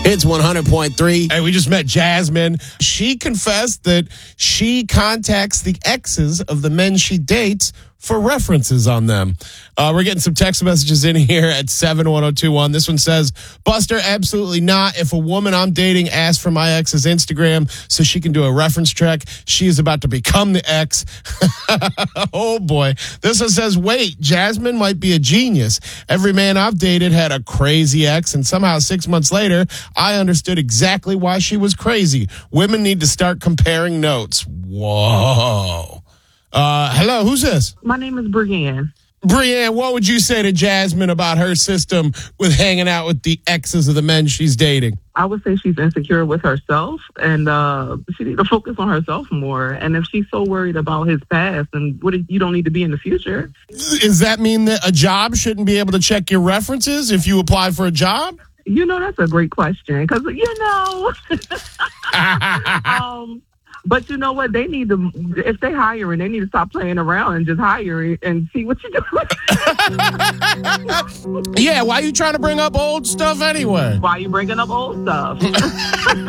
It's 100.3. Hey, we just met Jasmine. She confessed that she contacts the exes of the men she dates for references on them. We're getting some text messages in here at 71021. This one says, Buster, absolutely not. If a woman I'm dating asks for my ex's Instagram so she can do a reference check, she is about to become the ex. Oh, boy. This one says, wait, Jasmine might be a genius. Every man I've dated had a crazy ex, and somehow 6 months later, I understood exactly why she was crazy. Women need to start comparing notes. Whoa. Hello, who's this? My name is Brienne. Brienne, what would you say to Jasmine about her system with hanging out with the exes of the men she's dating? I would say she's insecure with herself, and she needs to focus on herself more. And if she's so worried about his past, then you don't need to be in the future. Does that mean that a job shouldn't be able to check your references if you apply for a job? That's a great question because, but you know what? They need to, if they hiring, they need to stop playing around and just hire and see what you do. Yeah, why are you trying to bring up old stuff anyway? Why are you bringing up old stuff?